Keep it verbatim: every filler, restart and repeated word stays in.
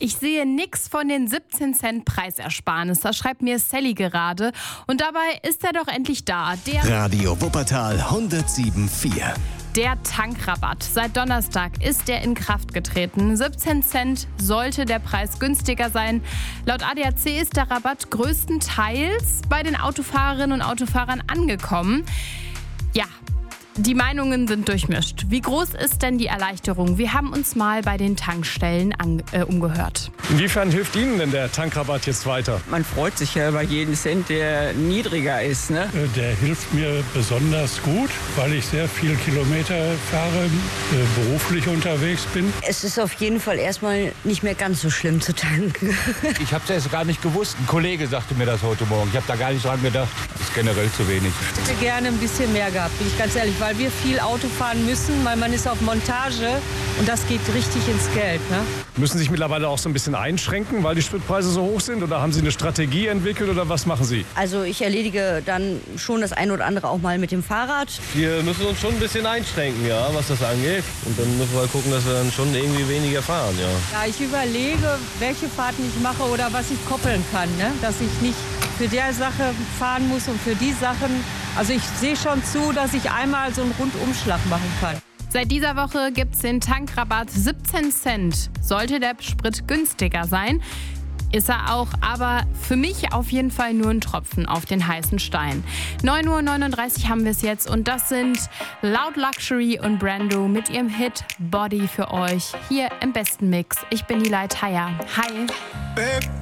Ich sehe nix von den siebzehn Cent Preisersparnis. Das schreibt mir Sally gerade. Und dabei ist er doch endlich da. Der Radio Wuppertal hundertsieben Komma vier. Der Tankrabatt. Seit Donnerstag ist der in Kraft getreten. siebzehn Cent sollte der Preis günstiger sein. Laut A D A C ist der Rabatt größtenteils bei den Autofahrerinnen und Autofahrern angekommen. Ja, die Meinungen sind durchmischt. Wie groß ist denn die Erleichterung? Wir haben uns mal bei den Tankstellen an, äh, umgehört. Inwiefern hilft Ihnen denn der Tankrabatt jetzt weiter? Man freut sich ja über jeden Cent, der niedriger ist, ne? Der hilft mir besonders gut, weil ich sehr viel Kilometer fahre, beruflich unterwegs bin. Es ist auf jeden Fall erstmal nicht mehr ganz so schlimm zu tanken. Ich habe es erst gar nicht gewusst. Ein Kollege sagte mir das heute Morgen. Ich habe da gar nicht dran gedacht. Das ist generell zu wenig. Ich hätte gerne ein bisschen mehr gehabt, bin ich ganz ehrlich, weil wir viel Auto fahren müssen, weil man ist auf Montage und das geht richtig ins Geld. Ne? Müssen Sie sich mittlerweile auch so ein bisschen einschränken, weil die Spritpreise so hoch sind? Oder haben Sie eine Strategie entwickelt oder was machen Sie? Also ich erledige dann schon das eine oder andere auch mal mit dem Fahrrad. Wir müssen uns schon ein bisschen einschränken, ja, was das angeht. Und dann müssen wir gucken, dass wir dann schon irgendwie weniger fahren, ja. Ja, ich überlege, welche Fahrten ich mache oder was ich koppeln kann, ne? Dass ich nicht für der Sache fahren muss und für die Sachen. Also ich sehe schon zu, dass ich einmal so einen Rundumschlag machen kann. Seit dieser Woche gibt es den Tankrabatt siebzehn Cent. Sollte der Sprit günstiger sein, ist er auch, aber für mich auf jeden Fall nur ein Tropfen auf den heißen Stein. neun Uhr neununddreißig haben wir es jetzt und das sind Loud Luxury und Brando mit ihrem Hit Body für euch hier im besten Mix. Ich bin die Leitaya. Hi.